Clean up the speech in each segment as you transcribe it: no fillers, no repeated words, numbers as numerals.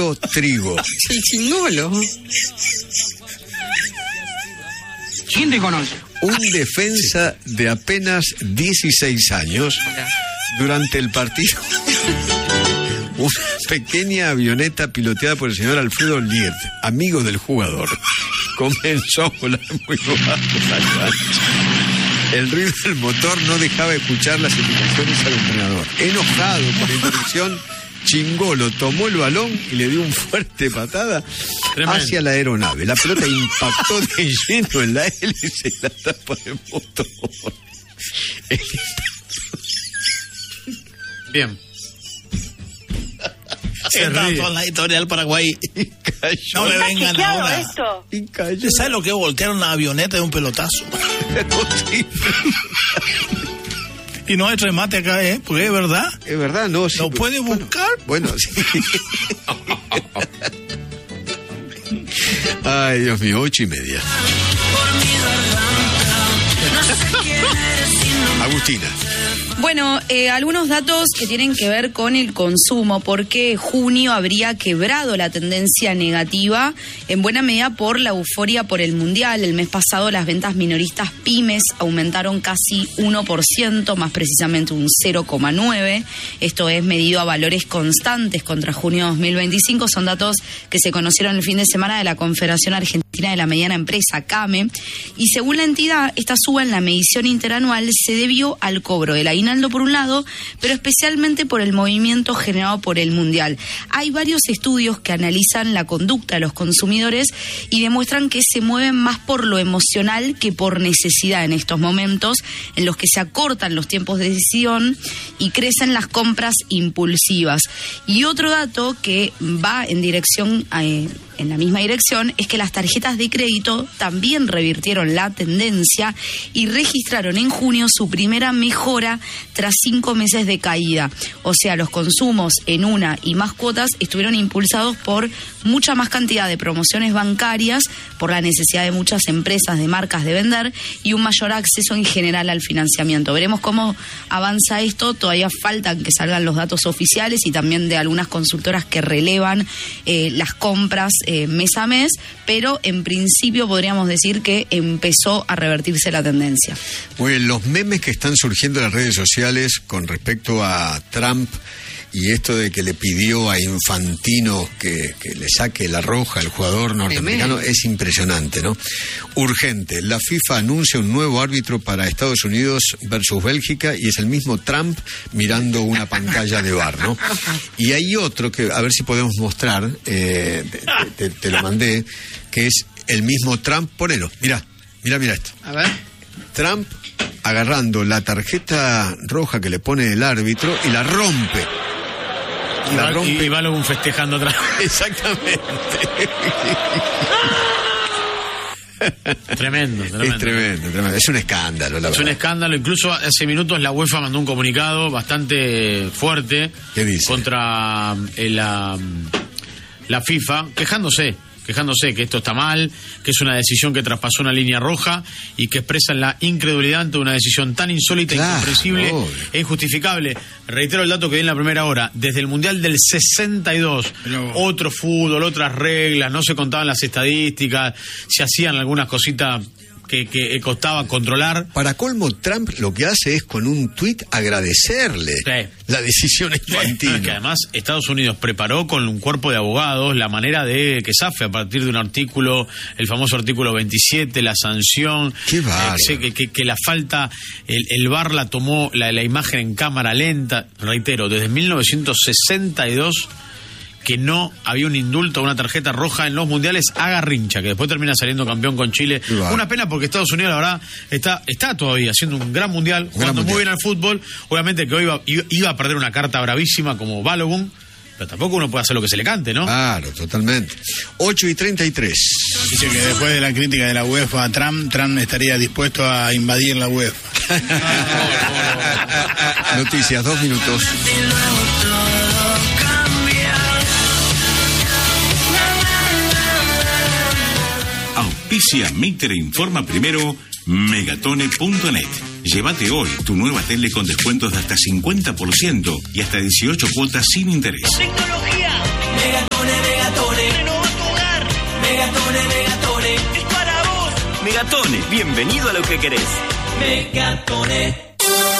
Trigo. El chingolo. ¿Quién te conoce? Un defensa de apenas 16 años, durante el partido, una pequeña avioneta piloteada por el señor Alfredo Liet, amigo del jugador, comenzó a volar muy bajo la cancha. El ruido del motor no dejaba escuchar las indicaciones al entrenador. Enojado por la interrupción, Chingolo tomó el balón y le dio una fuerte patada hacia la aeronave. La pelota impactó de lleno en la hélice y la tapa del motor. Bien. Sentado toda la historia del Paraguay. No me vengan ahora. Esto. ¿Sabes lo que es voltear una avioneta de un pelotazo? Y no hay remate acá, porque es verdad. Es verdad, no. Sí, ¿lo puede buscar? Bueno, sí. Ay, Dios mío, 8:30. Agustina. Bueno, algunos datos que tienen que ver con el consumo, porque junio habría quebrado la tendencia negativa, en buena medida por la euforia por el Mundial. El mes pasado las ventas minoristas pymes aumentaron casi 1%, más precisamente un 0,9%. Esto es medido a valores constantes contra junio 2025. Son datos que se conocieron el fin de semana de la Confederación Argentina de la Mediana Empresa, CAME. Y según la entidad, esta suba en la medición interanual se debió al cobro del aguinaldo por un lado, pero especialmente por el movimiento generado por el Mundial. Hay varios estudios que analizan la conducta de los consumidores y demuestran que se mueven más por lo emocional que por necesidad en estos momentos en los que se acortan los tiempos de decisión y crecen las compras impulsivas. Y otro dato que va en la misma dirección es que las tarjetas de crédito también revirtieron la tendencia y registraron en junio su primera mejora tras 5 meses de caída. O sea, los consumos en una y más cuotas estuvieron impulsados por mucha más cantidad de promociones bancarias, por la necesidad de muchas empresas, de marcas de vender y un mayor acceso en general al financiamiento. Veremos cómo avanza esto. Todavía faltan que salgan los datos oficiales y también de algunas consultoras que relevan las compras mes a mes, pero en principio podríamos decir que empezó a revertirse la tendencia. Muy bien, los memes que están surgiendo en las redes sociales con respecto a Trump y esto de que le pidió a Infantino que le saque la roja al jugador norteamericano es impresionante, ¿no? Urgente. La FIFA anuncia un nuevo árbitro para Estados Unidos versus Bélgica y es el mismo Trump mirando una pantalla de VAR, ¿no? Y hay otro que, a ver si podemos mostrar, te lo mandé, que es el mismo Trump. Ponelo, mira esto. A ver. Trump agarrando la tarjeta roja que le pone el árbitro y la rompe. Y Balogun festejando atrás. Exactamente. Tremendo. Es tremendo. Es un escándalo, la verdad. Es un escándalo. Incluso hace minutos la UEFA mandó un comunicado bastante fuerte. ¿Qué dice? Contra la FIFA, quejándose que esto está mal, que es una decisión que traspasó una línea roja y que expresan la incredulidad ante una decisión tan insólita, incomprensible e injustificable. Reitero el dato que di en la primera hora. Desde el Mundial del 62, otro fútbol, otras reglas, no se contaban las estadísticas, se hacían algunas cositas que costaba controlar. Para colmo, Trump lo que hace es con un tuit agradecerle la decisión Infantino. Que además Estados Unidos preparó con un cuerpo de abogados la manera de que zafe a partir de un artículo, el famoso artículo 27, la sanción. Qué bárbaro. Que la falta, el VAR la tomó la imagen en cámara lenta. Reitero, desde 1962 que no había un indulto, una tarjeta roja en los mundiales a Garrincha, que después termina saliendo campeón con Chile. Una pena porque Estados Unidos, la verdad, está todavía haciendo un gran mundial, jugando muy bien al fútbol. Obviamente que hoy iba a perder una carta bravísima como Balogun, pero tampoco uno puede hacer lo que se le cante, ¿no? Claro, totalmente. 8:33. Dice que después de la crítica de la UEFA a Trump estaría dispuesto a invadir la UEFA. Noticias, 2 minutos. Auspicia Mitre Informa Primero, Megatone.net. Llévate hoy tu nueva tele con descuentos de hasta 50% y hasta 18 cuotas sin interés. Tecnología. Megatone, Megatone. Renova tu hogar. Megatone, Megatone. Es para vos. Megatone, bienvenido a lo que querés. Megatone.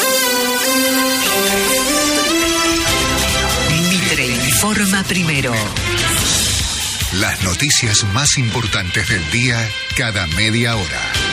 Mitre informa primero. Las noticias más importantes del día cada media hora.